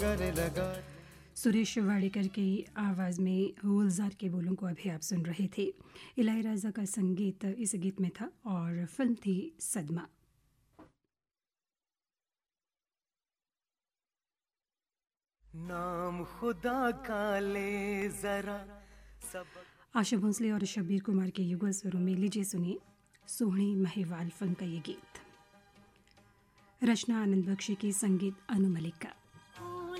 सुरेश वाडेकर की आवाज़ में गुलजार के बोलों को अभी आप सुन रहे थे। इलाही राजा का संगीत इस गीत में था और फिल्म थी सदमा। नाम खुदा का ले जरा सब। आशा भोंसले और शब्बीर कुमार के युगल स्वरों में लीजिए सुनिए सोहनी महिवाल फिल्म का ये गीत। रचना आनंद बख्शी की, संगीत अनु मलिक का।